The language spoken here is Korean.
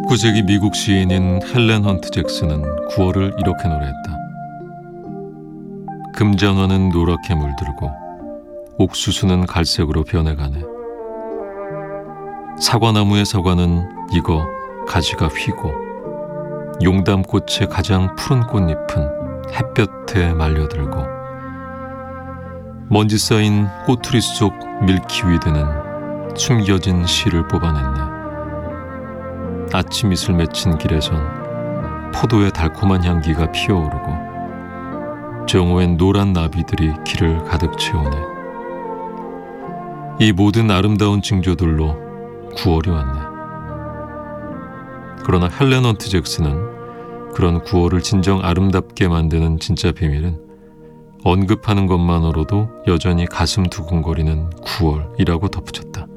19세기 미국 시인인 헬렌 헌트 잭슨은 9월을 이렇게 노래했다. 금장어는 노랗게 물들고 옥수수는 갈색으로 변해가네. 사과나무의 사과는 익어 가지가 휘고 용담꽃의 가장 푸른 꽃잎은 햇볕에 말려들고 먼지 쌓인 꼬투리 속 밀키위드는 숨겨진 시를 뽑아냈네. 아침 이슬 맺힌 길에선 포도의 달콤한 향기가 피어오르고 정오엔 노란 나비들이 길을 가득 채우네. 이 모든 아름다운 징조들로 9월이 왔네. 그러나 헬렌 헌트 잭슨은 그런 9월을 진정 아름답게 만드는 진짜 비밀은 언급하는 것만으로도 여전히 가슴 두근거리는 9월이라고 덧붙였다.